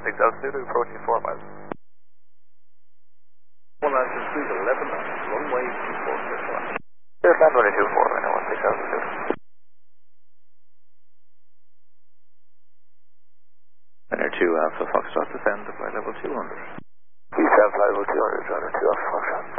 16 altitude, approaching 4 miles. 1 altitude, 11 knots, runway 24, There's land runway 24, I know 16 altitude. Center 2 Alpha Foxtrot, descend to flight level 200. Descend flight level 200, Center 2 Alpha Foxtrot.